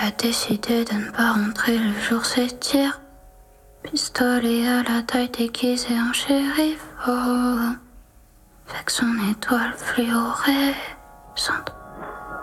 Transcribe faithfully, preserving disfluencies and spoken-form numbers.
a décidé de ne pas rentrer le jour s'étire. Pistolet à la taille déguisé en shérif. Oh. Fait que son étoile fluorescente